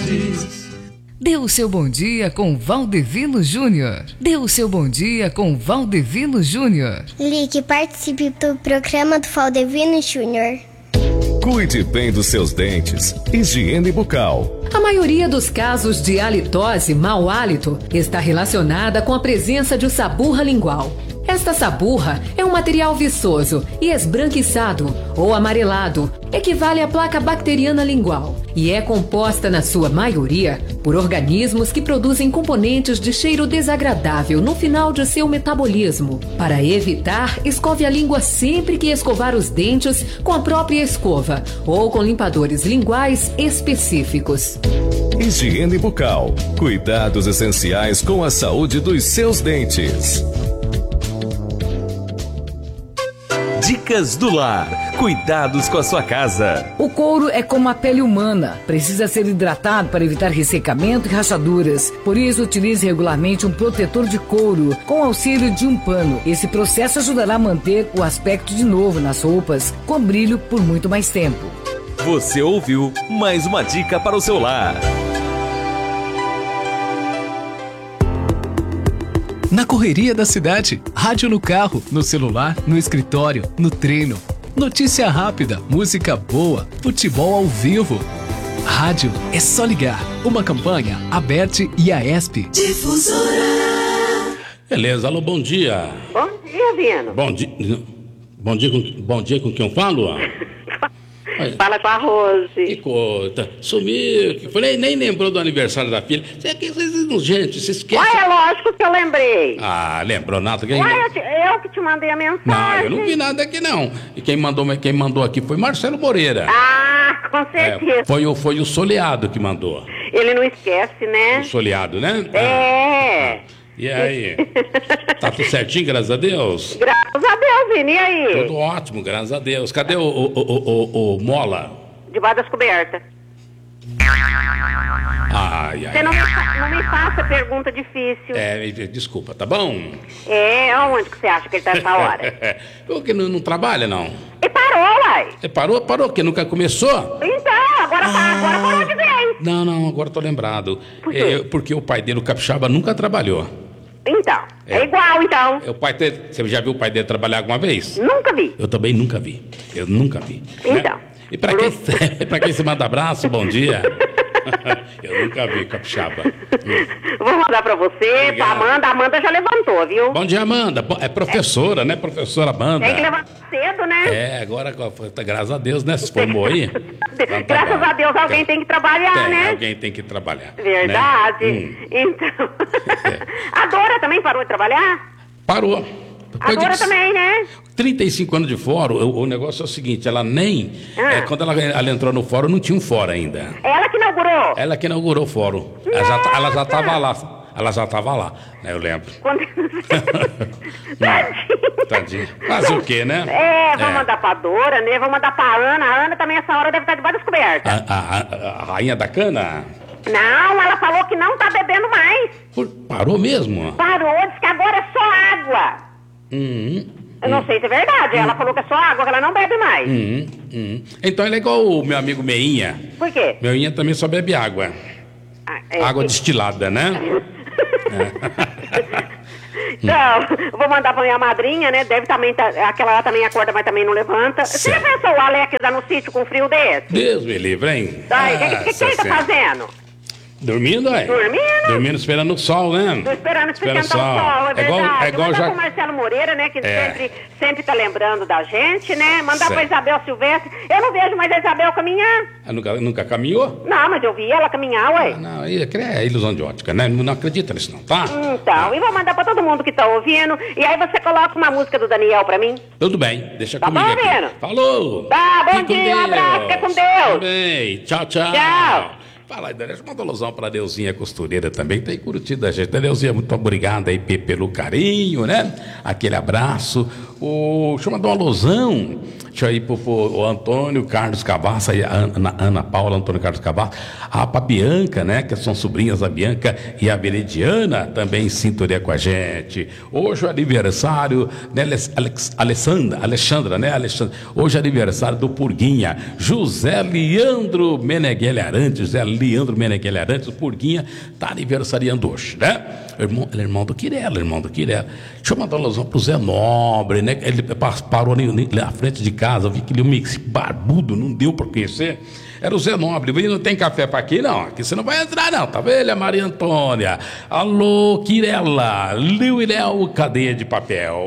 Dê o seu bom dia com Valdevino Júnior. Dê o seu bom dia com Valdevino Júnior. Ligue, participe do programa do Valdevino Júnior. Cuide bem dos seus dentes. Higiene bucal. A maioria dos casos de halitose, mau hálito, está relacionada com a presença de saburra lingual. Esta saburra é um material viçoso e esbranquiçado ou amarelado, equivale à placa bacteriana lingual, e é composta, na sua maioria, por organismos que produzem componentes de cheiro desagradável no final de seu metabolismo. Para evitar, escove a língua sempre que escovar os dentes com a própria escova ou com limpadores linguais específicos. Higiene bucal. Cuidados essenciais com a saúde dos seus dentes. Dicas do lar. Cuidados com a sua casa. O couro é como a pele humana. Precisa ser hidratado para evitar ressecamento e rachaduras. Por isso, utilize regularmente um protetor de couro com auxílio de um pano. Esse processo ajudará a manter o aspecto de novo nas roupas, com brilho por muito mais tempo. Você ouviu mais uma dica para o seu lar. Na correria da cidade, rádio no carro, no celular, no escritório, no treino. Notícia rápida, música boa, futebol ao vivo. Rádio é só ligar. Uma campanha, Aberte e Aesp. Difusora. Beleza, alô, bom dia. Bom dia, Vino. Bom dia com quem eu falo? Fala com a Rose. Que coisa, sumiu, que falei, nem lembrou do aniversário da filha. Gente, se esquece. Ué, é lógico que eu lembrei. Ah, lembrou nada? Eu que te mandei a mensagem. Não, eu não vi nada aqui não. E quem mandou aqui foi Marcelo Moreira. Ah, com certeza. Foi o Soleado que mandou. Ele não esquece, né? O Soleado, né? É. E aí? Tá tudo certinho, graças a Deus? Graças a Deus, Vini, e aí? Tudo ótimo, graças a Deus. Cadê o Mola? Debaixo das cobertas. Ai. Você não me faça pergunta difícil. Desculpa, tá bom? Onde que você acha que ele tá nessa hora? Porque não trabalha, não? E parou, uai. Parou, porque nunca começou? Então, agora parou de vez. Não, agora tô lembrado. Por quê? Porque o pai dele, o Capixaba, nunca trabalhou. Então, é igual, então. O pai dele, você já viu o pai dele trabalhar alguma vez? Nunca vi. Eu também nunca vi. Então. Né? E pra quem se manda abraço, bom dia. Eu nunca vi, Capixaba. Vou mandar pra você, pra Amanda. A Amanda já levantou, viu? Bom dia, Amanda. É professora, né? Professora Amanda. Tem que levantar cedo, né? Agora, graças a Deus, né? Se formou aí. Graças a Deus, alguém tem que trabalhar, né? Alguém tem que trabalhar. Verdade. Né? Então. A Dora também parou de trabalhar? Parou. A Dora também, né? 35 anos de fórum, o negócio é o seguinte, ela nem... quando ela entrou no fórum, não tinha um fórum ainda. Ela que inaugurou? Ela que inaugurou o fórum. Ela já estava lá. Ela já estava lá, né? Eu lembro. Tadinho. Fazer o quê, né? Vamos mandar pra Dora, né? Vamos mandar pra Ana. A Ana também, essa hora, deve estar debaixo das cobertas. A rainha da cana? Não, ela falou que não tá bebendo mais. Parou mesmo? Parou, disse que agora é só água. Eu não sei se é verdade. Ela falou que é só água, que ela não bebe mais. Então ela é igual o meu amigo Meinha. Por quê? Meinha também só bebe água. Água destilada, né? Então, vou mandar pra minha madrinha, né? Deve também, aquela lá também acorda, mas também não levanta. Você já pensou o Alex lá no sítio com frio desse? Deus me livre, hein? O que ele tá fazendo? Dormindo, aí? Dormindo, esperando o sol, né? Tô esperando esquentar o sol, é verdade. É igual já... pro Marcelo Moreira, né? Que sempre tá lembrando da gente, né? Mandar pra Isabel Silvestre. Eu não vejo mais a Isabel caminhar. Nunca caminhou? Não, mas eu vi ela caminhar, ué. Não, é ilusão de ótica, né? Não acredita nisso não, tá? Então, e vou mandar pra todo mundo que tá ouvindo. E aí você coloca uma música do Daniel pra mim. Tudo bem, deixa comigo bom, aqui. Falou! Tá, bom dia, um abraço, fica com Deus. Tudo bem, tchau. Tchau. Fala aí, deixa uma alusão para a Deusinha costureira também, que tem curtido a gente. Deusinha, muito obrigado aí pelo carinho, né? Aquele abraço. Deixa eu mandar um alusão. Deixa eu ir pro Antônio Carlos Cavassa e a Ana Paula, Antônio Carlos Cavassa. Pra Bianca, né? Que são sobrinhas, a Bianca e a Veridiana, também em sintonia com a gente. Hoje é aniversário, né, Alexandra, né? Hoje é aniversário do Purguinha, José Leandro Meneghelli Arantes. O Purguinha tá aniversariando hoje, né? Ele é irmão do Quirela. Deixa eu mandar uma alusão pro Zé Nobre, né? Ele parou ali na frente de casa, eu vi que ele meio barbudo, não deu para conhecer. Era o Zé Nobre. Não tem café para aqui, não. Aqui você não vai entrar, não. Tá vendo, Maria Antônia? Alô, Quirela. Liu e Léo, cadeia de papel.